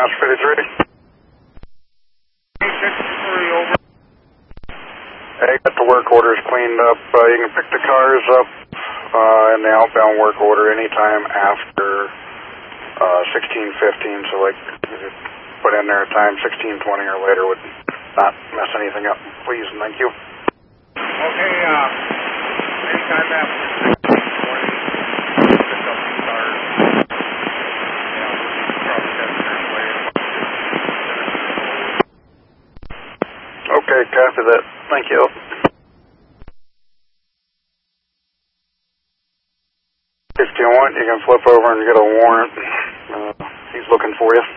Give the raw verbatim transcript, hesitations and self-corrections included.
Mass fifty-three. fifty-three, over. Hey, got the work orders cleaned up. Uh, you can pick the cars up uh, in the outbound work order anytime after uh, sixteen fifteen. So, like, if you put in there a time sixteen twenty or later would not mess anything up. Please and thank you. Okay, uh, anytime after sixteen twenty, pick up the cars. Yeah, probably got to turn later. Okay, copy that. Thank you. If you want, you can flip over and get a warrant. Uh, he's looking for you.